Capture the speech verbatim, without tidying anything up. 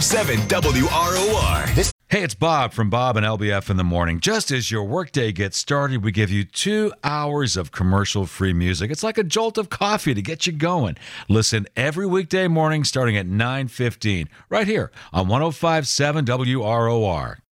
seven W R O R. Hey, it's Bob from Bob and L B F in the Morning. Just as your workday gets started, we give you two hours of commercial-free music. It's like a jolt of coffee to get you going. Listen every weekday morning starting at nine fifteen, right here on one oh five point seven W R O R.